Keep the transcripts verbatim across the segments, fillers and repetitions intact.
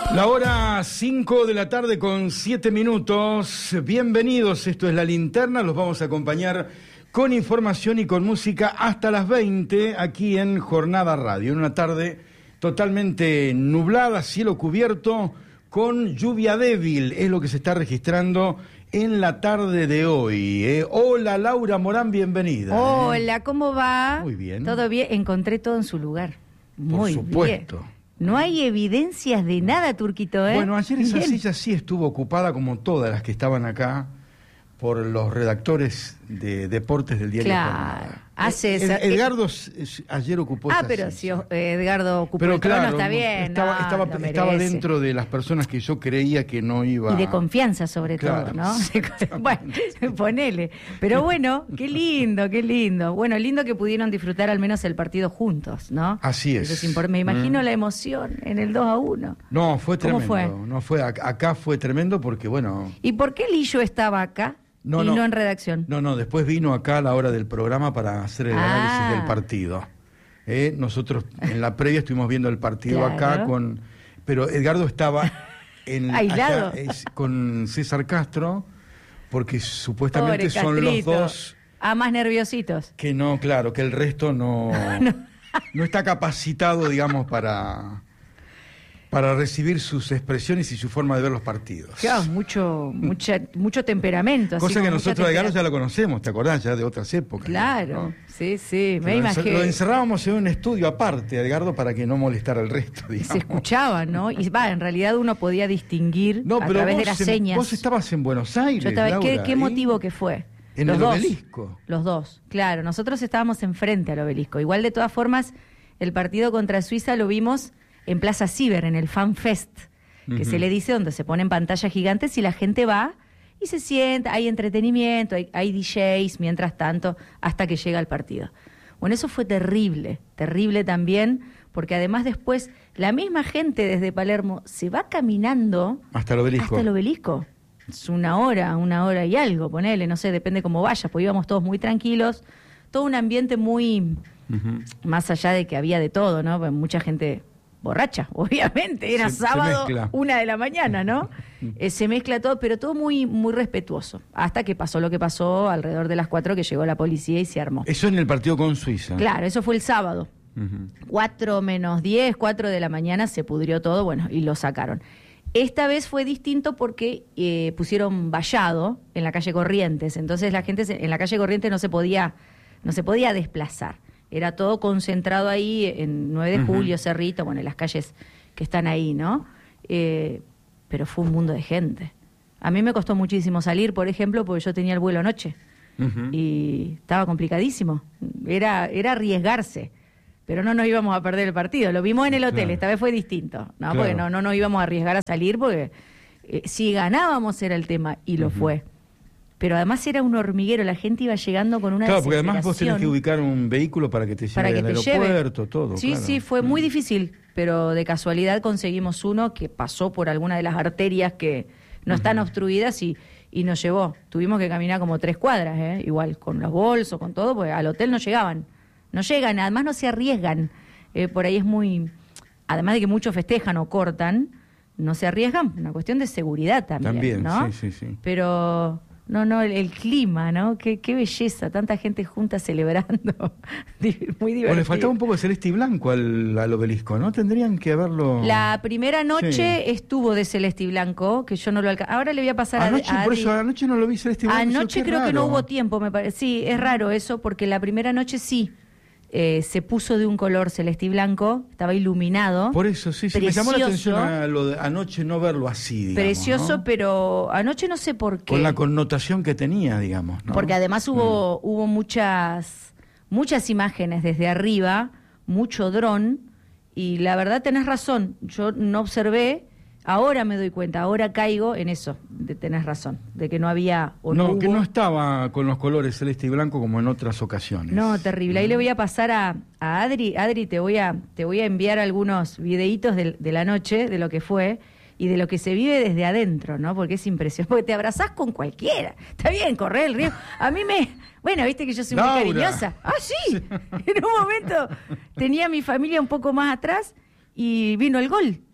La hora cinco de la tarde con siete minutos. Bienvenidos, esto es La Linterna. Los vamos a acompañar con información y con música hasta las veinte aquí en Jornada Radio. En una tarde totalmente nublada, cielo cubierto, con lluvia débil. Es lo que se está registrando en la tarde de hoy. ¿eh? Hola, Laura Morán, bienvenida. Hola, ¿eh? ¿Cómo va? Muy bien. Todo bien, encontré todo en su lugar. Muy Por supuesto. Bien. No hay evidencias de nada, Turquito, ¿eh? Bueno, ayer esa Bien. silla sí estuvo ocupada, como todas las que estaban acá, por los redactores de deportes del diario Claro. Jornada. Hace Ed- esa- Edgardo s- s- ayer ocupó Ah, esa pero si silla. Edgardo ocupó Pero el trono, claro, está bien. estaba, no, estaba, lo estaba merece. dentro de las personas que yo creía que no iba... Y de confianza, sobre Claro, todo, ¿no? exactamente. Bueno, ponele. Pero bueno, qué lindo, qué lindo. Bueno, lindo que pudieron disfrutar al menos el partido juntos, ¿no? Así es. Eso es importante. Me imagino Mm. la emoción en el dos a uno. No, fue ¿Cómo tremendo. fue? No fue, ac- acá fue tremendo porque, bueno... ¿Y por qué Lillo estaba acá No, y no. no en redacción? No, no, después vino acá a la hora del programa para hacer el Ah. análisis del partido. Eh, nosotros en la previa estuvimos viendo el partido Claro. acá con... Pero Edgardo estaba en, Aislado. allá, es, con César Castro, porque supuestamente Pobre son los Castrito. dos Ah, más nerviositos. que no, claro, que el resto no, no está capacitado, digamos, para... para recibir sus expresiones y su forma de ver los partidos. Claro, mucho, mucha, mucho temperamento. así Cosa como que mucha nosotros a Edgardo ya temperatura. lo conocemos, ¿te acordás? Ya de otras épocas. Claro, ¿no? sí, sí, me Lo, encer- imagino. lo encerrábamos en un estudio aparte, Edgardo, para que no molestara al resto, digamos. Se escuchaba, ¿no? Y va, en realidad uno podía distinguir No, a pero través vos, de las en- señas. vos estabas en Buenos Aires, Yo estaba- ¿qué, Laura, qué ahí, motivo que fue? En Los el dos. obelisco. Los dos, claro. Nosotros estábamos enfrente al obelisco. Igual, de todas formas, el partido contra Suiza lo vimos en Plaza Ciber, en el Fan Fest, que Ujú. se le dice donde se ponen pantallas gigantes y la gente va y se sienta, hay entretenimiento, hay, hay D Js mientras tanto, hasta que llega el partido. Bueno, eso fue terrible, terrible también, porque además después la misma gente desde Palermo se va caminando Hasta el obelisco. hasta el obelisco. Es una hora, una hora y algo, ponele, no sé, depende cómo vaya, porque íbamos todos muy tranquilos, todo un ambiente muy, Ujú. más allá de que había de todo, ¿no? Pues mucha gente borracha, obviamente, era Se- se sábado, mezcla. una de la mañana, ¿no? Eh, se mezcla todo, pero todo muy, muy respetuoso, hasta que pasó lo que pasó alrededor de las cuatro, que llegó la policía y se armó. Eso en el partido con Suiza. Claro, eso fue el sábado. Ujú. Cuatro menos diez, cuatro de la mañana se pudrió todo, bueno, y lo sacaron. Esta vez fue distinto porque eh, pusieron vallado en la calle Corrientes, entonces la gente se- en la calle Corrientes no se podía, no se podía desplazar. Era todo concentrado ahí en nueve de Ujú. julio, Cerrito, bueno, en las calles que están ahí, ¿no? Eh, pero fue un mundo de gente. A mí me costó muchísimo salir, por ejemplo, porque yo tenía el vuelo anoche Ujú. y estaba complicadísimo. Era, era arriesgarse, pero no nos íbamos a perder el partido. Lo vimos en el hotel, Claro. esta vez fue distinto, ¿no? Claro. Porque no, no nos íbamos a arriesgar a salir, porque eh, si ganábamos era el tema, y lo Ujú. fue. Pero además era un hormiguero, la gente iba llegando con una Claro, porque además vos tenés desesperación que ubicar un vehículo para que te lleve para que al te lleve. aeropuerto, todo. Sí, claro. sí, fue muy difícil, pero de casualidad conseguimos uno que pasó por alguna de las arterias que no están obstruidas y, y nos llevó. Tuvimos que caminar como tres cuadras, ¿eh? Igual, con los bolsos, con todo, porque al hotel no llegaban. No llegan, además no se arriesgan. Eh, por ahí es muy... Además de que muchos festejan o cortan, no se arriesgan, una cuestión de seguridad también, También, ¿no? sí, sí, sí. Pero... No, no, el, el clima, ¿no? Qué, qué belleza, tanta gente junta celebrando. Di- Muy divertido. O le faltaba un poco de celeste y blanco al, al obelisco, ¿no? Tendrían que haberlo... La primera noche Sí. estuvo de celeste y blanco, que yo no lo alcancé. Ahora le voy a pasar a- Anoche, a por Adri. eso, anoche no lo vi celeste y blanco. Anoche yo, qué creo que no raro. hubo tiempo, me parece. Sí, es raro eso, porque la primera noche sí eh, se puso de un color celeste y blanco, estaba iluminado. Por eso, sí, sí. Me llamó la Precioso. atención a lo de anoche no verlo así, digamos, Precioso, ¿no? pero anoche no sé por qué. Con la connotación que tenía, digamos, ¿no? Porque además hubo, hubo muchas, muchas imágenes desde arriba, mucho dron, y la verdad tenés razón, yo no observé, ahora me doy cuenta, ahora caigo en eso, de tenés razón, de que no había o no, No, que hubo. no estaba con los colores celeste y blanco como en otras ocasiones. No, terrible. Ahí le voy a pasar a, a Adri. Adri, te voy a, te voy a enviar algunos videitos de, de la noche, de lo que fue, y de lo que se vive desde adentro, ¿no? Porque es impresionante. Porque te abrazás con cualquiera. Está bien, correr el riesgo. A mí me... Bueno, viste que yo soy Laura. muy cariñosa. Ah, sí. En un momento tenía a mi familia un poco más atrás y vino el gol.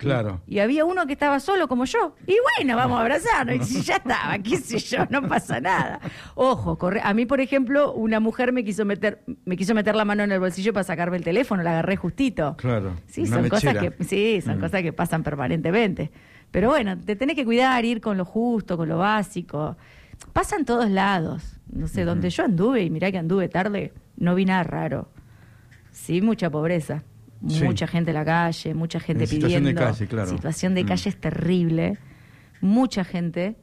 Claro. Y había uno que estaba solo como yo. Y bueno, vamos a abrazarnos. Y ya estaba, qué sé yo, no pasa nada. Ojo, corre. A mí, por ejemplo, una mujer me quiso meter, me quiso meter la mano en el bolsillo para sacarme el teléfono, la agarré justito. Claro. Sí, son cosas que, sí, son mm. cosas que pasan permanentemente. Pero bueno, te tenés que cuidar, ir con lo justo, con lo básico. Pasa en todos lados. No sé, uh-huh. donde yo anduve, y mirá que anduve tarde, no vi nada raro. Sí, mucha pobreza. Sí. Mucha gente en la calle, mucha gente en pidiendo. Situación de calle, claro. Situación de calle mm. es terrible. Mucha gente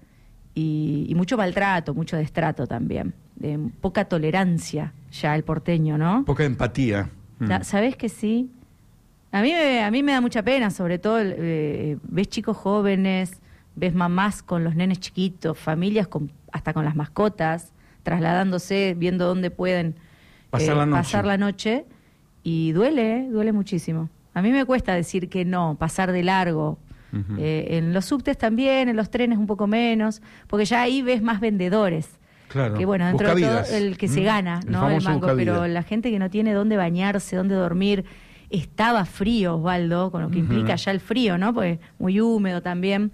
y, y mucho maltrato, mucho destrato también. Eh, poca tolerancia ya el porteño, ¿no? Poca empatía. Mm. ¿Sabés que sí? A mí, me, a mí me da mucha pena, sobre todo, eh, ves chicos jóvenes, ves mamás con los nenes chiquitos, familias con, hasta con las mascotas, trasladándose, viendo dónde pueden pasar, eh, la, noche. pasar la noche. Y duele, ¿eh? Duele muchísimo. A mí me cuesta decir que no, pasar de largo. Uh-huh. Eh, en los subtes también, en los trenes un poco menos, porque ya ahí ves más vendedores. Claro. Que bueno, dentro de todo el que mm. se gana, el ¿no? El mango, buscavida. Pero la gente que no tiene dónde bañarse, dónde dormir. Estaba frío, Osvaldo, con lo que uh-huh. implica ya el frío, ¿no? Pues muy húmedo también.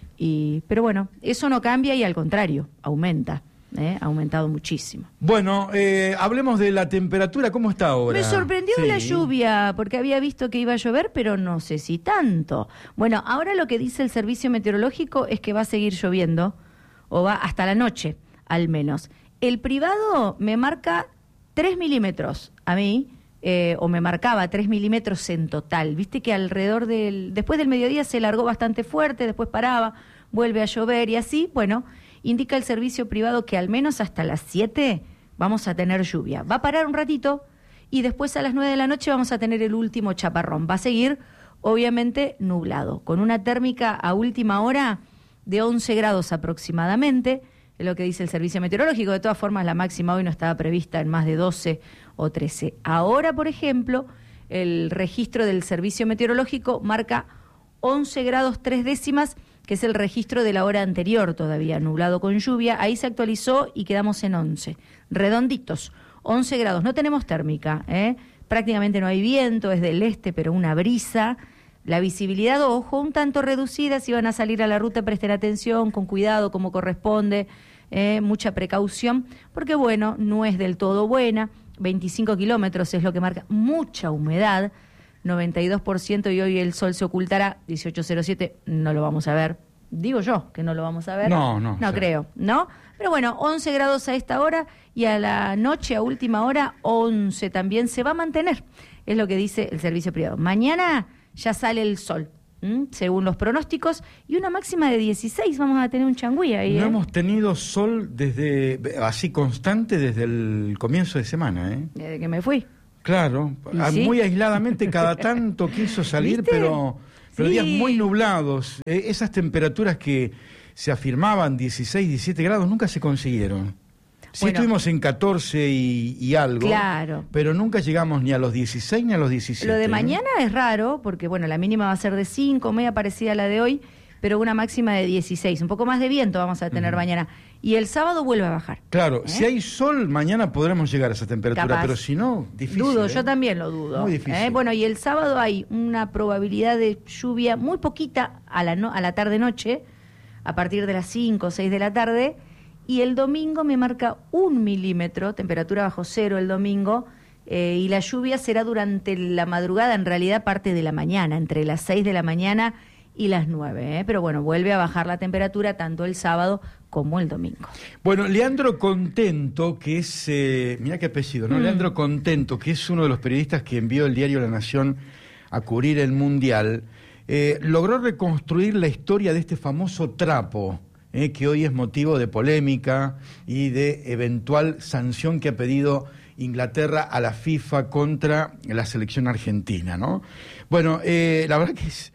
Y, pero bueno, eso no cambia y al contrario, aumenta. ¿Eh? Ha aumentado muchísimo. Bueno, eh, hablemos de la temperatura. ¿Cómo está ahora? Me sorprendió sí. la lluvia, porque había visto que iba a llover, pero no sé si tanto. Bueno, ahora lo que dice el servicio meteorológico es que va a seguir lloviendo, o va hasta la noche, al menos. El privado me marca tres milímetros a mí, eh, o me marcaba tres milímetros en total. Viste que alrededor del... Después del mediodía se largó bastante fuerte, después paraba, vuelve a llover y así, bueno... Indica el servicio privado que al menos hasta las siete vamos a tener lluvia. Va a parar un ratito y después a las nueve de la noche vamos a tener el último chaparrón. Va a seguir, obviamente, nublado, con una térmica a última hora de once grados aproximadamente, es lo que dice el servicio meteorológico. De todas formas, la máxima hoy no estaba prevista en más de doce o trece. Ahora, por ejemplo, el registro del servicio meteorológico marca once grados tres décimas, que es el registro de la hora anterior todavía, nublado con lluvia. Ahí se actualizó y quedamos en once. Redonditos, once grados. No tenemos térmica, ¿eh? Prácticamente no hay viento, es del este, pero una brisa. La visibilidad, ojo, un tanto reducida. Si van a salir a la ruta, presten atención, con cuidado, como corresponde, ¿eh? Mucha precaución, porque bueno, no es del todo buena. veinticinco kilómetros es lo que marca, mucha humedad. noventa y dos por ciento y hoy el sol se ocultará, dieciocho cero siete, no lo vamos a ver. Digo yo que no lo vamos a ver. No, no. No sí. creo, ¿no? Pero bueno, once grados a esta hora y a la noche, a última hora, once también se va a mantener. Es lo que dice el servicio privado. Mañana ya sale el sol, ¿m? Según los pronósticos, y una máxima de dieciséis. Vamos a tener un changüí ahí. No ¿eh? hemos tenido sol desde así constante desde el comienzo de semana, ¿eh? Desde que me fui. Claro, ¿sí? Muy aisladamente cada tanto quiso salir, ¿viste? pero pero sí. días muy nublados. Eh, esas temperaturas que se afirmaban dieciséis, diecisiete grados nunca se consiguieron. Sí bueno, estuvimos en catorce y, y algo, claro. pero nunca llegamos ni a los dieciséis ni a los diecisiete. Lo de ¿eh? mañana es raro, porque bueno, la mínima va a ser de cinco, media parecida a la de hoy, pero una máxima de dieciséis. Un poco más de viento vamos a tener uh-huh. mañana. Y el sábado vuelve a bajar. Claro, ¿eh? Si hay sol, mañana podremos llegar a esa temperatura, capaz. Pero si no, difícil. Dudo, ¿eh? yo también lo dudo. Muy difícil. ¿eh? Bueno, y el sábado hay una probabilidad de lluvia muy poquita a la, no, a la tarde-noche, a partir de las cinco o seis de la tarde, y el domingo me marca un milímetro, temperatura bajo cero el domingo, eh, y la lluvia será durante la madrugada, en realidad parte de la mañana, entre las seis de la mañana y las nueve, ¿eh? Pero bueno, vuelve a bajar la temperatura tanto el sábado como el domingo. Bueno, Leandro Contento, que es, eh, mira qué apellido, ¿no? Mm. Leandro Contento, que es uno de los periodistas que envió el diario La Nación a cubrir el Mundial, eh, logró reconstruir la historia de este famoso trapo, eh, que hoy es motivo de polémica y de eventual sanción que ha pedido Inglaterra a la FIFA contra la selección argentina, ¿no? Bueno, eh, la verdad que es...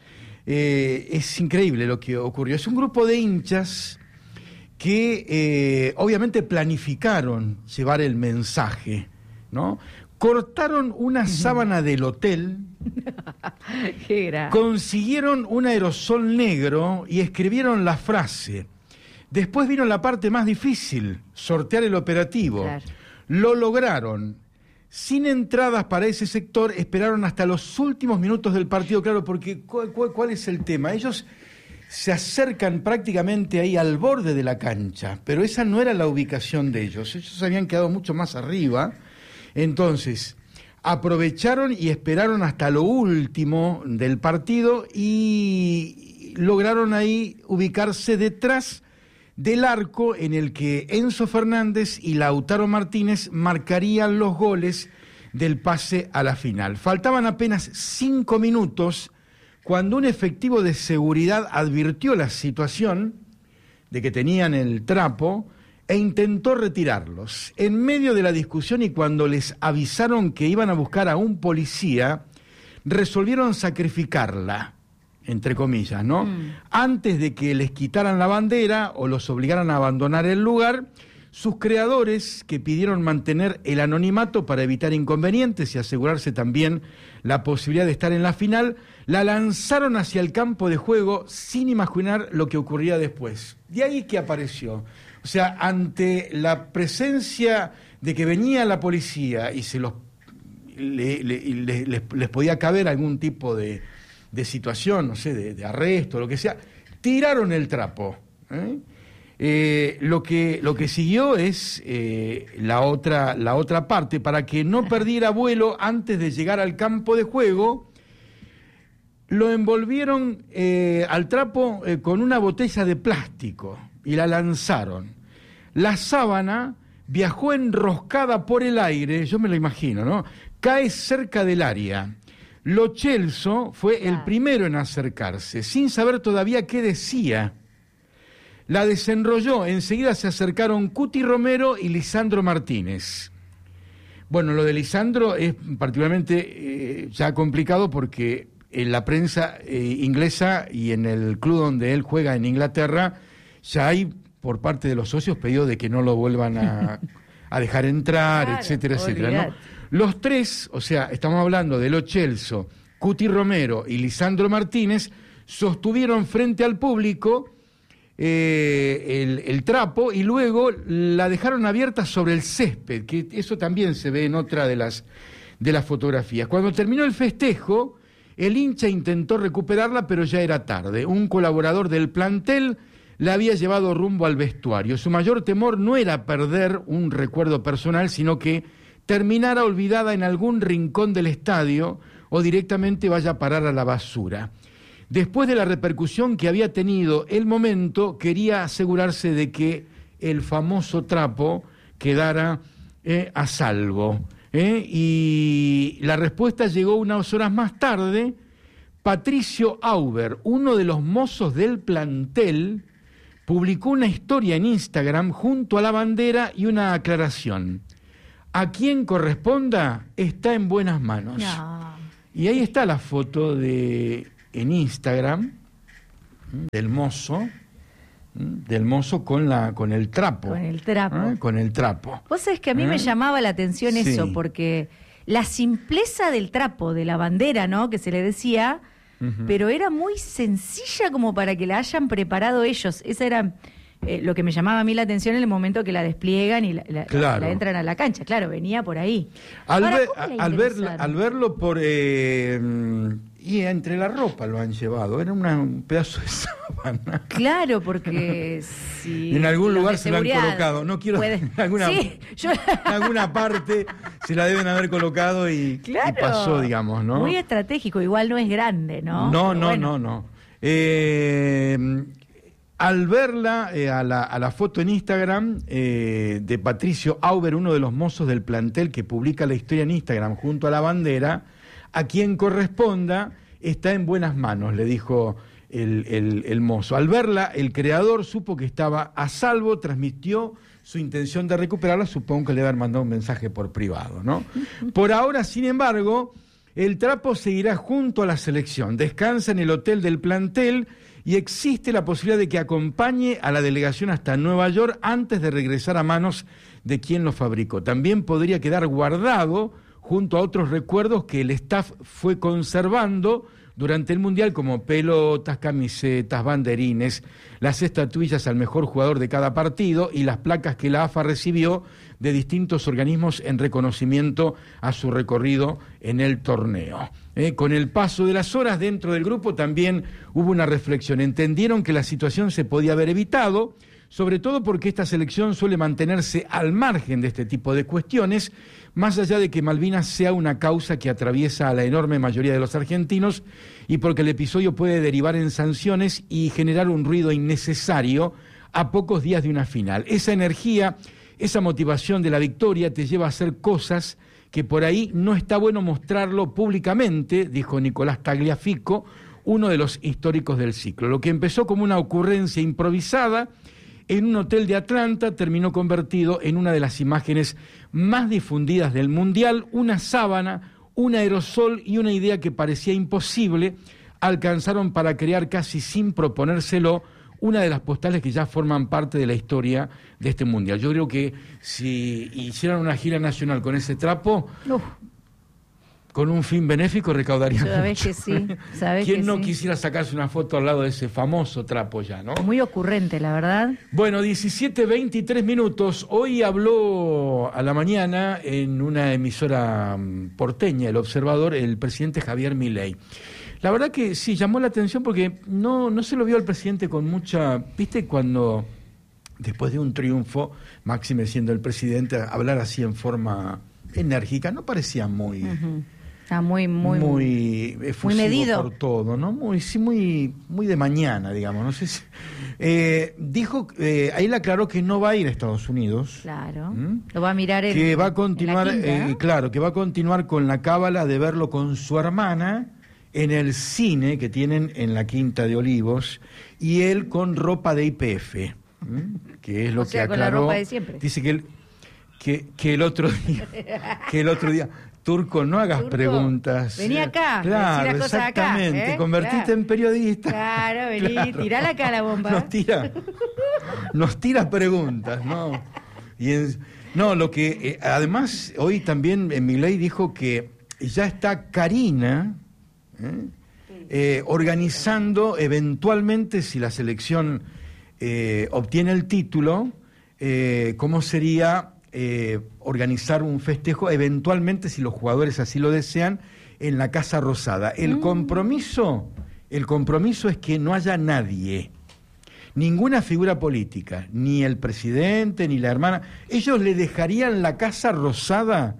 Eh, es increíble lo que ocurrió. Es un grupo de hinchas que eh, obviamente planificaron llevar el mensaje, ¿no? Cortaron una sábana del hotel, consiguieron un aerosol negro y escribieron la frase. Después vino la parte más difícil, sortear el operativo. Claro. Lo lograron. sin entradas para ese sector, esperaron hasta los últimos minutos del partido, claro, porque ¿cuál, cuál, cuál es el tema? Ellos se acercan prácticamente ahí al borde de la cancha, pero esa no era la ubicación de ellos, ellos habían quedado mucho más arriba, entonces aprovecharon y esperaron hasta lo último del partido y lograron ahí ubicarse detrás del arco en el que Enzo Fernández y Lautaro Martínez marcarían los goles del pase a la final. Faltaban apenas cinco minutos cuando un efectivo de seguridad advirtió la situación de que tenían el trapo e intentó retirarlos. En medio de la discusión y cuando les avisaron que iban a buscar a un policía, resolvieron sacrificarla, entre comillas, ¿no? Mm. Antes de que les quitaran la bandera o los obligaran a abandonar el lugar, sus creadores, que pidieron mantener el anonimato para evitar inconvenientes y asegurarse también la posibilidad de estar en la final, la lanzaron hacia el campo de juego sin imaginar lo que ocurría después. De ahí que apareció. O sea, ante la presencia de que venía la policía y se los le, le, le, les, les podía caber algún tipo de, de situación, no sé, de, de arresto, lo que sea, tiraron el trapo. ¿eh? Eh, lo que lo que siguió es eh, la otra la otra parte. Para que no perdiera vuelo antes de llegar al campo de juego, lo envolvieron eh, al trapo eh, con una botella de plástico y la lanzaron. La sábana viajó enroscada por el aire, yo me lo imagino, ¿no? Cae cerca del área. Lo Celso fue claro. el primero en acercarse, sin saber todavía qué decía. La desenrolló, enseguida se acercaron Cuti Romero y Lisandro Martínez. Bueno, lo de Lisandro es particularmente eh, ya complicado porque en la prensa eh, inglesa y en el club donde él juega en Inglaterra, ya hay por parte de los socios pedido de que no lo vuelvan a, a dejar entrar, claro, etcétera, etcétera, ¿no? Los tres, o sea, estamos hablando de Lo Celso, Cuti Romero y Lisandro Martínez, sostuvieron frente al público Eh, el, el trapo y luego la dejaron abierta sobre el césped, que eso también se ve en otra de las, de las fotografías. Cuando terminó el festejo, el hincha intentó recuperarla, pero ya era tarde. Un colaborador del plantel la había llevado rumbo al vestuario. Su mayor temor no era perder un recuerdo personal, sino que terminara olvidada en algún rincón del estadio o directamente vaya a parar a la basura. Después de la repercusión que había tenido el momento, quería asegurarse de que el famoso trapo quedara eh, a salvo. ¿eh? Y la respuesta llegó unas horas más tarde. Patricio Auber, uno de los mozos del plantel, publicó una historia en Instagram junto a la bandera y una aclaración. A quien corresponda está en buenas manos. No. Y ahí está la foto de... en Instagram del mozo, del mozo con la con el trapo. Con el trapo. ¿eh? Con el trapo. Vos sabés que a mí ¿Eh? me llamaba la atención eso, sí. porque la simpleza del trapo, de la bandera, ¿no? Que se le decía, uh-huh. pero era muy sencilla como para que la hayan preparado ellos. Esa era eh, lo que me llamaba a mí la atención en el momento que la despliegan y la, la, claro. la, la entran a la cancha. Claro, venía por ahí. Al, Ahora, ver, al, ver, al verlo por... Eh, Y entre la ropa lo han llevado, era una, un pedazo de sábana. Claro, porque si... En algún lugar se lo han colocado, no quiero... Puede... En alguna, sí, yo... en alguna parte se la deben haber colocado y, claro, y pasó, digamos, ¿no? Muy estratégico, igual no es grande, ¿no? No, Pero no, bueno. no, no. Eh, al verla, eh, a, la, a la foto en Instagram eh, de Patricio Auber, uno de los mozos del plantel que publica la historia en Instagram junto a la bandera, a quien corresponda está en buenas manos, le dijo el, el, el mozo. Al verla, el creador supo que estaba a salvo, transmitió su intención de recuperarla, supongo que le habrán mandado un mensaje por privado, ¿no? Por ahora, sin embargo, el trapo seguirá junto a la selección, descansa en el hotel del plantel y existe la posibilidad de que acompañe a la delegación hasta Nueva York antes de regresar a manos de quien lo fabricó. También podría quedar guardado junto a otros recuerdos que el staff fue conservando durante el Mundial, como pelotas, camisetas, banderines, las estatuillas al mejor jugador de cada partido y las placas que la A F A recibió de distintos organismos en reconocimiento a su recorrido en el torneo. Eh, con el paso de las horas dentro del grupo también hubo una reflexión. Entendieron que la situación se podía haber evitado, sobre todo porque esta selección suele mantenerse al margen de este tipo de cuestiones, más allá de que Malvinas sea una causa que atraviesa a la enorme mayoría de los argentinos y porque el episodio puede derivar en sanciones y generar un ruido innecesario a pocos días de una final. Esa energía, esa motivación de la victoria te lleva a hacer cosas que por ahí no está bueno mostrarlo públicamente, dijo Nicolás Tagliafico, uno de los históricos del ciclo. Lo que empezó como una ocurrencia improvisada en un hotel de Atlanta terminó convertido en una de las imágenes más difundidas del Mundial, una sábana, un aerosol y una idea que parecía imposible, alcanzaron para crear casi sin proponérselo una de las postales que ya forman parte de la historia de este Mundial. Yo creo que si hicieran una gira nacional con ese trapo, Uf. con un fin benéfico, recaudarían Sabés mucho. que sí, sabés ¿Quién que no sí? quisiera sacarse una foto al lado de ese famoso trapo ya, no? Muy ocurrente, la verdad. Bueno, diecisiete veintitrés minutos. Hoy habló a la mañana en una emisora porteña, El Observador, el presidente Javier Milei. La verdad que sí, llamó la atención porque no, no se lo vio al presidente con mucha... ¿Viste cuando después de un triunfo, máxime siendo el presidente, hablar así en forma enérgica? No parecía muy... Uh-huh. Está muy, muy... Muy efusivo muy medido. Por todo, ¿no? Muy, sí, muy, muy de mañana, digamos. No sé si... Eh, dijo, eh, ahí le aclaró que no va a ir a Estados Unidos. Claro. ¿Mm? Lo va a mirar en Que va a continuar, en la quinta, ¿no? eh, claro, que va a continuar con la cábala de verlo con su hermana en el cine que tienen en la Quinta de Olivos, y él con ropa de I P F, ¿m? Que es lo o que sea, aclaró. con la ropa de siempre. Dice que el, que, que el otro día, que el otro día, Turco, no hagas Turco, preguntas. vení acá, claro, decí las cosas acá, exactamente, ¿eh? te convertiste Claro. en periodista. Claro, vení, Claro. tirala acá la bomba. Nos tira, nos tira preguntas, ¿no? Y en, no, lo que, eh, además, hoy también en Milei dijo que ya está Karina... ¿Eh? Eh, organizando eventualmente, si la selección eh, obtiene el título, eh, cómo sería eh, organizar un festejo, eventualmente, si los jugadores así lo desean, en la Casa Rosada. El mm. compromiso, el compromiso es que no haya nadie, ninguna figura política, ni el presidente, ni la hermana. Ellos le dejarían la Casa Rosada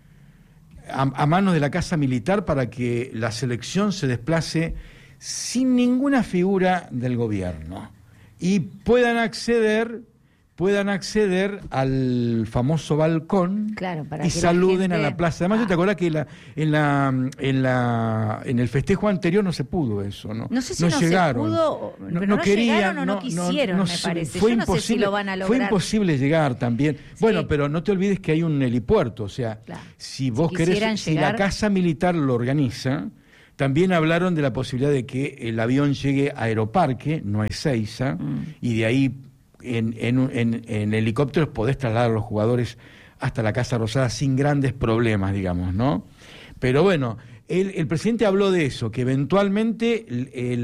A, a manos de la Casa Militar para que la selección se desplace sin ninguna figura del gobierno y puedan acceder puedan acceder al famoso balcón, claro, para y que saluden la gente... a la plaza. Además, ah. yo te acordás que la, en la en la en el festejo anterior no se pudo eso, ¿no? No sé si no, no llegaron. se pudo, no, pero no no querían, llegaron o no, no quisieron, no, me parece. Fue yo imposible, no sé si lo van a lograr. Fue imposible llegar también. Sí. Bueno, pero no te olvides que hay un helipuerto, o sea, claro. si vos si querés, llegar... si la Casa Militar lo organiza, también hablaron de la posibilidad de que el avión llegue a Aeroparque, no a Ezeiza, mm. y de ahí en, en, en, en helicópteros podés trasladar a los jugadores hasta la Casa Rosada sin grandes problemas, digamos, ¿no? Pero bueno, el, el presidente habló de eso, que eventualmente el, el